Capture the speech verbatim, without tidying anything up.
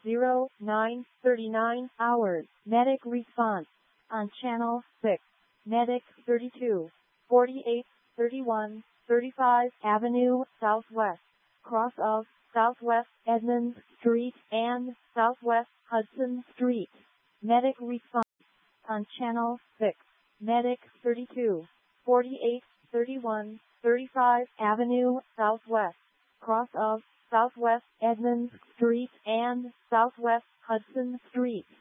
zero nine thirty-nine hours. Medic response on channel six. Medic thirty-two forty-eight thirty-one thirty-five Avenue Southwest, cross of Southwest Edmonds Street and Southwest Hudson Street. Medic response on channel six. Medic thirty-two forty-eight thirty-one thirty-five Avenue Southwest, cross of Southwest Edmonds Street and Southwest Hudson Street.